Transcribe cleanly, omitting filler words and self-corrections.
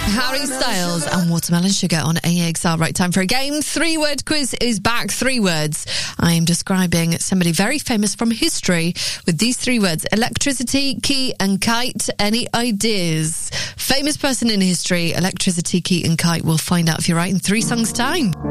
Harry Styles and Watermelon Sugar on AXR. Right, time for a game. 3-word quiz is back. 3 words. I am describing somebody very famous from history with these 3 words: electricity, key, and kite. Any ideas? Famous person in history, electricity, key, and kite. We'll find out if you're right in 3 songs' time.